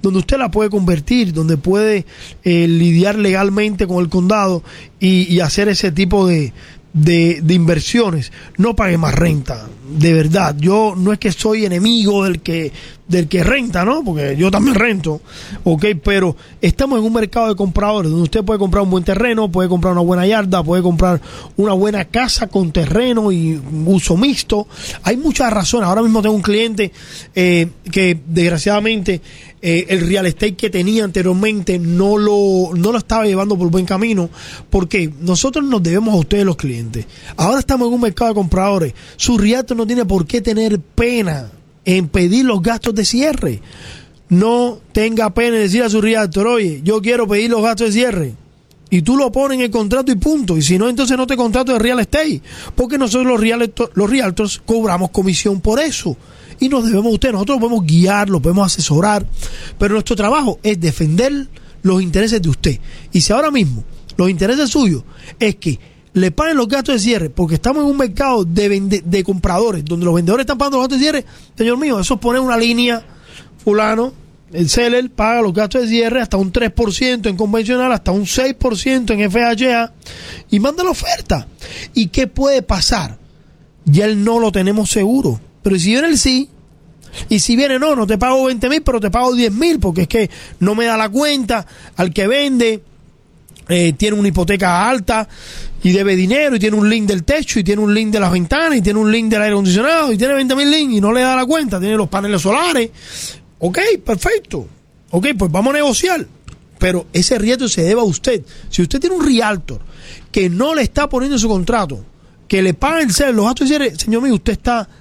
donde usted la puede convertir, donde puede lidiar legalmente con el condado y hacer ese tipo de inversiones. No pague más renta, de verdad. Yo no es que soy enemigo del que renta, ¿no? Porque yo también rento, ¿ok? Pero estamos en un mercado de compradores donde usted puede comprar un buen terreno, puede comprar una buena yarda, puede comprar una buena casa con terreno y uso mixto. Hay muchas razones. Ahora mismo tengo un cliente que desgraciadamente el real estate que tenía anteriormente no lo estaba llevando por buen camino, porque nosotros nos debemos a ustedes los clientes. Ahora estamos en un mercado de compradores. Su realtor no tiene por qué tener pena en pedir los gastos de cierre. No tenga pena en decir a su realtor: oye, yo quiero pedir los gastos de cierre. Y tú lo pones en el contrato y punto. Y si no, entonces no te contrato de real estate. Porque nosotros los realtors cobramos comisión por eso. Y nos debemos a ustedes. Nosotros lo podemos guiar, lo podemos asesorar. Pero nuestro trabajo es defender los intereses de usted. Y si ahora mismo los intereses suyos es que le paguen los gastos de cierre, porque estamos en un mercado de compradores, donde los vendedores están pagando los gastos de cierre, señor mío, eso es poner una línea, fulano, el seller paga los gastos de cierre hasta un 3% en convencional, hasta un 6% en FHA, y manda la oferta. ¿Y qué puede pasar? Ya el no lo tenemos seguro. Pero si viene el sí, y si viene no te pago 20,000, pero te pago 10,000, porque es que no me da la cuenta, al que vende tiene una hipoteca alta y debe dinero, y tiene un link del techo, y tiene un link de las ventanas, y tiene un link del aire acondicionado, y tiene 20,000 links y no le da la cuenta, tiene los paneles solares. Ok, perfecto. Ok, pues vamos a negociar. Pero ese riesgo se debe a usted. Si usted tiene un realtor que no le está poniendo en su contrato, que le paga el cel, los gastos de cierre, señor mío, usted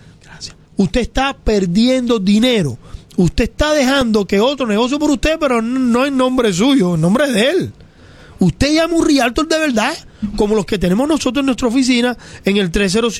está perdiendo dinero. Usted está dejando que otro negocio por usted, pero no en nombre suyo, en nombre de él. Usted llama a un realtor de verdad, como los que tenemos nosotros en nuestra oficina, en el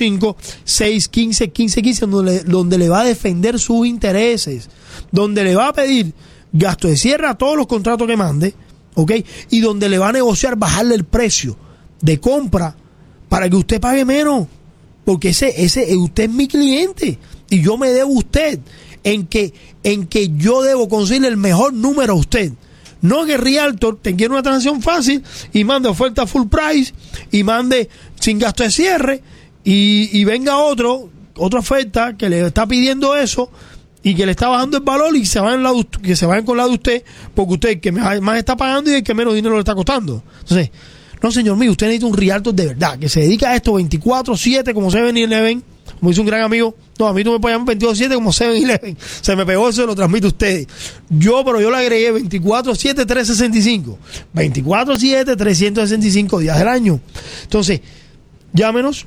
305-615-1515, donde le va a defender sus intereses, donde le va a pedir gasto de cierre a todos los contratos que mande, ¿ok? Y donde le va a negociar bajarle el precio de compra para que usted pague menos, porque usted es mi cliente y yo me debo a usted en que yo debo conseguirle el mejor número a usted. No que el realtor te quiera una transacción fácil y mande oferta full price y mande sin gasto de cierre y venga otra oferta que le está pidiendo eso y que le está bajando el valor y que se vayan con la de usted, porque usted es el que más está pagando y el que menos dinero le está costando. Entonces, no, señor mío, usted necesita un realtor de verdad que se dedica a esto 24/7 como 7-Eleven, como dice un gran amigo. No, a mí tú me puedes llamar 22/7 como 7-Eleven. Se me pegó eso, lo transmito a ustedes. Pero yo le agregué 24/7, 365. 24/7, 365 días del año. Entonces, llámenos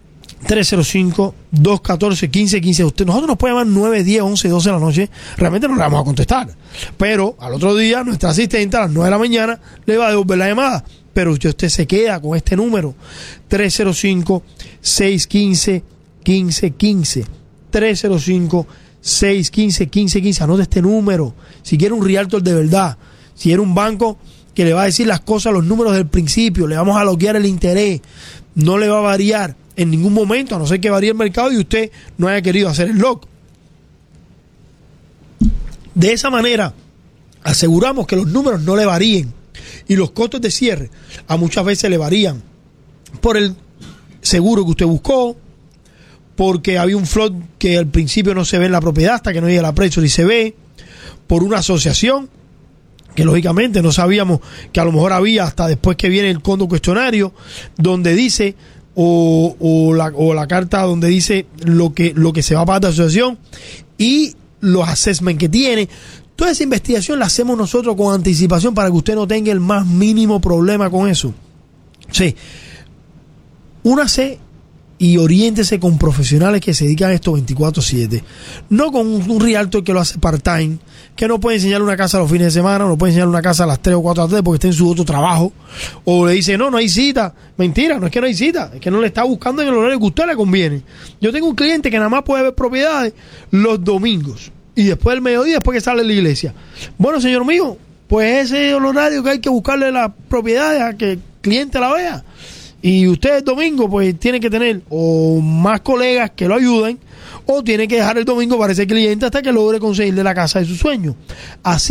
305-214-1515. Nosotros nos puede llamar 9, 10, 11, 12 de la noche. Realmente no le vamos a contestar. Pero al otro día, nuestra asistente a las 9 de la mañana le va a devolver la llamada. Pero usted se queda con este número: 305-615-1515. 305-615-1515. Anote este número. Si quiere un realtor de verdad, si quiere un banco que le va a decir las cosas, los números del principio, le vamos a bloquear el interés, no le va a variar en ningún momento, a no ser que varíe el mercado y usted no haya querido hacer el lock. De esa manera aseguramos que los números no le varíen, y los costos de cierre a muchas veces le varían por el seguro que usted buscó, porque había un flood que al principio no se ve en la propiedad hasta que no llega el precio y se ve, por una asociación que lógicamente no sabíamos que a lo mejor había hasta después que viene el condo cuestionario, donde dice o la carta donde dice lo que se va a pagar de asociación y los assessments que tiene. Toda esa investigación la hacemos nosotros con anticipación para que usted no tenga el más mínimo problema con eso. Sí, únase y oriéntese con profesionales que se dedican a esto 24/7. No con un realtor que lo hace part-time, que no puede enseñarle una casa a los fines de semana, no puede enseñarle una casa a las 3 o 4 de la tarde porque está en su otro trabajo. O le dice, no hay cita. Mentira, no es que no hay cita, es que no le está buscando en el horario que a usted le conviene. Yo tengo un cliente que nada más puede ver propiedades los domingos y después del mediodía, después que sale de la iglesia. Bueno, señor mío, pues ese es el horario que hay que buscarle las propiedades a que el cliente la vea. Y usted el domingo pues tiene que tener o más colegas que lo ayuden, o tiene que dejar el domingo para ese cliente hasta que logre conseguirle la casa de su sueño. Así